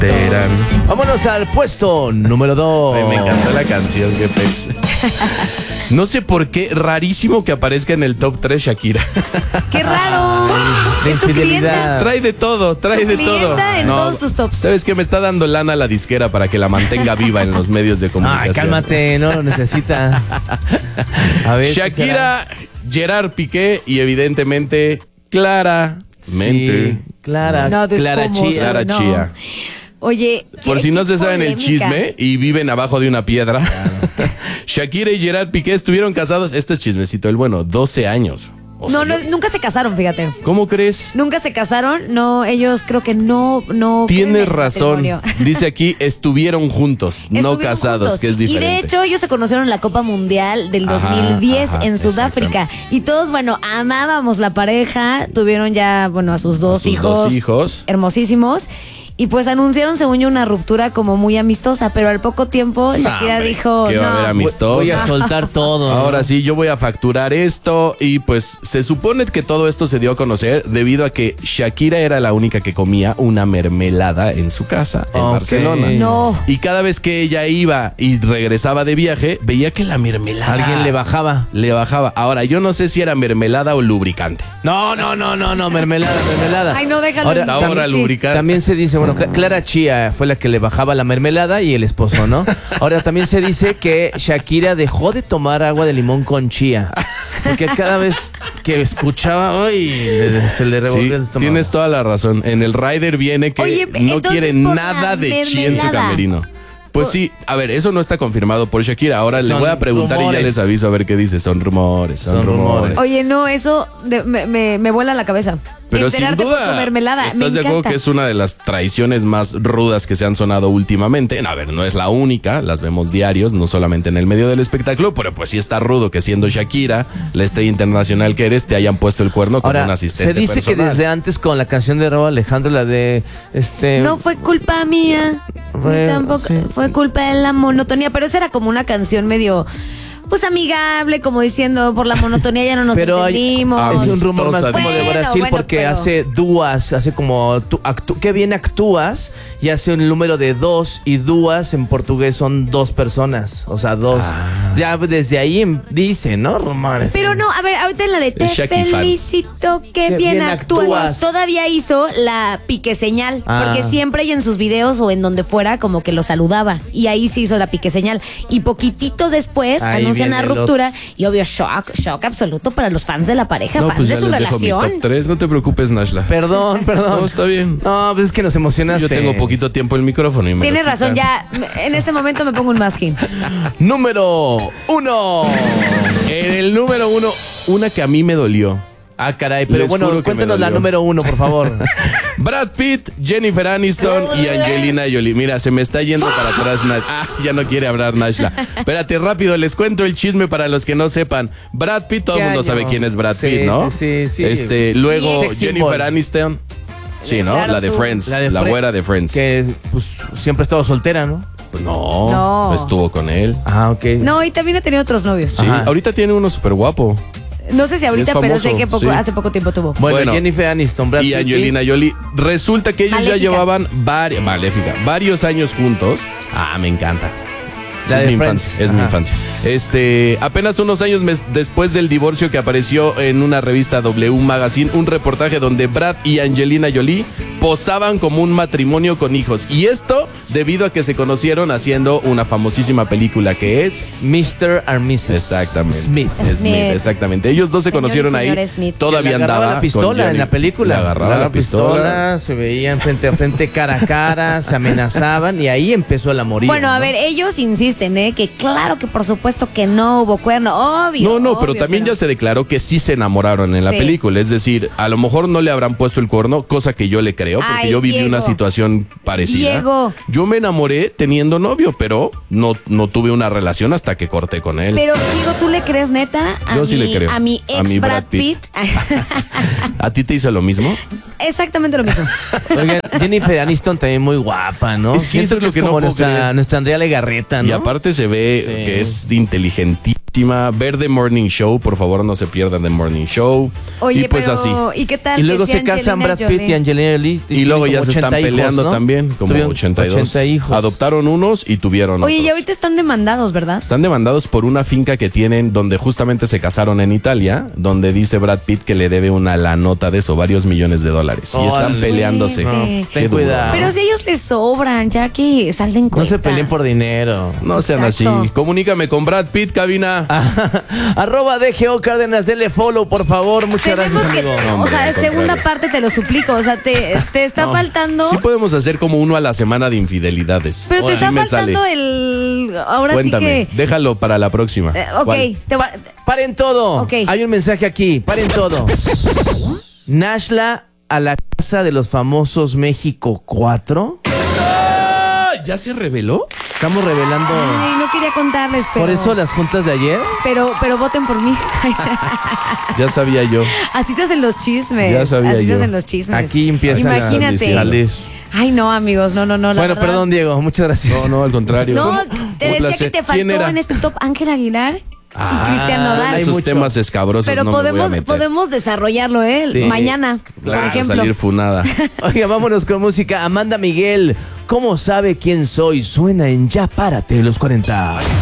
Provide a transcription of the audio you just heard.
Terán. Vámonos al puesto número 2. Ay, me encantó la canción, qué pex. No sé por qué, rarísimo que aparezca en el top 3 Shakira. ¡Qué raro! De Es tu infidelidad. clienta. Trae de todo, trae de todo. Clienta en todos tus tops. ¿Sabes qué? Me está dando lana la disquera para que la mantenga viva en los medios de comunicación. Ay, cálmate, no lo necesita. A ver, ¿qué Shakira, Gerard Piqué y evidentemente será? claramente. Sí, Clara, No, pues, Clara ¿cómo? Chía. Clara No. Chía. Oye, Por qué- si no qué se saben el polémica. chisme y viven abajo de una piedra. Shakira y Gerard Piqué estuvieron casados, este es chismecito, el bueno, 12 años. O sea, Nunca se casaron, fíjate. ¿Cómo crees? Nunca se casaron, no, ellos creo que no creen Tienes en el razón. matrimonio. Dice aquí, estuvieron juntos, no Estuvieron casados, juntos. que es diferente. Y de hecho, ellos se conocieron en la Copa Mundial del Ajá, 2010 ajá, en Sudáfrica. Y todos, bueno, amábamos la pareja. Tuvieron ya, bueno, a sus dos sus hijos. dos hijos. Hermosísimos. Y pues anunciaron, según yo, una ruptura como muy amistosa. Pero al poco tiempo, Shakira hombre, dijo, ¿qué va a haber no. amistosa? Voy a soltar todo. Ahora sí, yo voy a facturar esto y pues se supone que todo esto se dio a conocer debido a que Shakira era la única que comía una mermelada en su casa en Ok. Barcelona. No. Y cada vez que ella iba y regresaba de viaje, veía que la mermelada Alguien le bajaba. le bajaba. Ahora, yo no sé si era mermelada o lubricante. No, mermelada. Ay, no, déjalo. Ahora, así. Ahora Sí. lubricante. También se dice, bueno, Clara Chía fue la que le bajaba la mermelada y el esposo, ¿no? Ahora también se dice que Shakira dejó de tomar agua de limón con chía. Porque cada vez que escuchaba, se le revolvió Sí, el estómago. tienes toda la razón. En el rider viene que Oye, no entonces quiere por nada la de chía en su mermelada. camerino. Pues sí, a ver, eso no está confirmado por Shakira. Ahora le Son voy a preguntar y rumores. ya les aviso a ver qué dice. Son rumores, son Son rumores. rumores. Oye, no, eso me vuela la cabeza. Pero sin Enterarte por tu duda, mermelada. ¿estás me de acuerdo encanta. que es una de las traiciones más rudas que se han sonado últimamente? A ver, no es la única, las vemos diarios, no solamente en el medio del espectáculo, pero pues sí está rudo que siendo Shakira, la estrella internacional que eres, te hayan puesto el cuerno como Ahora, un asistente se dice personal. que desde antes con la canción de Rauw Alejandro, la de No fue culpa mía, Bueno, tampoco sí. fue culpa de la monotonía, pero esa era como una canción medio, pues amigable, como diciendo, por la monotonía ya no nos pero entendimos. es un rumor más Amistosa, como de Bueno, Brasil bueno, porque pero- hace dúas, hace como qué bien actúas y hace un número de dos y dúas en portugués son dos personas, o sea, dos. Ya desde ahí dice, ¿no? Rumores. Pero no, a ver, ahorita en la de te Shaki fan. felicito, qué bien actúas. Todavía hizo la pique señal, Ah. porque siempre y en sus videos o en donde fuera como que lo saludaba y ahí sí hizo la pique señal y poquitito después Ahí anuncian la viene el ruptura y obvio shock absoluto para los fans de la pareja, No, fans pues de ya su les dejo mi relación. top 3, no te preocupes, Nashla. Perdón. No, está bien. No, pues es que nos emocionaste. Yo tengo poquito tiempo el micrófono y me Tienes lo razón, quitan. ya en este momento me pongo un masking. Número 1. En el número 1, una que a mí me dolió. Ah, caray, pero Les bueno, juro que me cuéntanos la dolió. número 1, por favor. Brad Pitt, Jennifer Aniston y Angelina Jolie. Mira, se me está yendo para atrás. Ya no quiere hablar Nashla. Espérate, rápido, les cuento el chisme para los que no sepan. Brad Pitt, todo el ¿Qué mundo año? sabe quién es Brad Sí, Pitt, ¿no? sí. Luego Sex Jennifer symbol. Aniston. Sí, ¿no? Claro, la de Friends, la, Fre- güera de Friends. Que pues siempre ha estado soltera, ¿no? Pues no, No. estuvo con él. Ah, ok. No, y también ha tenido otros novios. Sí, Ajá. ahorita tiene uno súper guapo. No sé si ahorita, Es pero sé famoso, que sí. hace poco tiempo tuvo. Bueno, Jennifer Aniston, Brad Y Pitt Angelina Jolie. Resulta que ellos Maléfica. ya llevaban varios años juntos. Ah, me encanta. La es de mi Friends. infancia, es mi Ajá. infancia. Apenas unos años después del divorcio que apareció en una revista W Magazine, un reportaje donde Brad y Angelina Jolie posaban como un matrimonio con hijos. Y esto debido a que se conocieron haciendo una famosísima película que es Mr. and Mrs. Exactamente. Smith. Smith. Exactamente. Ellos dos se Señor y conocieron ahí. señora Smith. Todavía Le agarraba andaba la pistola con Jenny. en la película. Le agarraba la pistola. Se veían frente a frente, cara a cara, se amenazaban y ahí empezó el amorío. Bueno, a ¿no? ver, ellos insisten, que claro que por supuesto que no hubo cuerno, obvio. No, pero obvio también que no. ya se declaró que sí se enamoraron en la Sí. película. Es decir, a lo mejor no le habrán puesto el cuerno, cosa que yo le creo, porque Ay, yo viví Diego. una situación parecida. Diego. Yo me enamoré teniendo novio, pero no tuve una relación hasta que corté con él. Pero digo, ¿tú le crees neta a Yo sí le creo. a mi A ex mi Brad Brad Pitt. Pitt? ¿A ti te hizo lo mismo? Exactamente lo mismo. Oigan, Jennifer Aniston también muy guapa, ¿no? Es que eso Siento es lo que no como puedo creer. nuestra Andrea Legarreta, ¿no? Y aparte se ve Sí. que es inteligentísima. Ver The Morning Show, por favor, no se pierdan The Morning Show. Oye, y pues pero, así. ¿y qué tal? Y luego que se sea casan Angelina Brad Pitt y Jolie? Angelina Jolie. Y luego ya se están 80 hijos, peleando ¿no? también, como Tuvieron 82. 80 hijos. Adoptaron unos y tuvieron Oye, otros. y ahorita están demandados, ¿verdad? Están demandados por una finca que tienen donde justamente se casaron en Italia, donde dice Brad Pitt que le debe la nota de eso, varios millones de dólares. Y están Órale. peleándose. No, pues, Qué ten duro. cuidado. Pero si ellos les sobran, ya que salden No cuentas. se peleen por dinero. No sean Exacto. así. Comunícame con Brad Pitt, cabina. Arroba DGO Cárdenas, dele follow, por favor. Muchas Tenemos gracias, que, amigo. No, o hombre, sea, al segunda contrario. parte te lo suplico, o sea, te está faltando, Sí podemos hacer como uno a la semana de infidelidades. pero te Sí está me faltando sale. ahora Cuéntame, sí que, déjalo para la próxima. ok, ¿Cuál? Paren todo. Ok. Hay un mensaje aquí. Paren todo. Nashla a la casa de los famosos México 4. Ah, ¿ya se reveló? Estamos revelando. ay, no quería contarles, pero, Por eso las juntas de ayer. pero voten por mí. Ya sabía yo. Así se hacen los chismes. Ya sabía Así se yo. hacen los chismes. Aquí empieza Imagínate. a salir. Ay, no, amigos, no, la Bueno, verdad. perdón, Diego. Muchas gracias. No, al contrario. No, Un te decía placer. que te ¿Quién faltó era? en este top Ángel Aguilar y Cristian Nodal. hay Esos mucho. temas escabrosos Pero no me voy a meter. podemos desarrollarlo, Sí. mañana, Vas por a ejemplo. salir funada. Oiga, vámonos con música. Amanda Miguel. ¿Cómo sabe quién soy? Suena en Ya Párate los 40.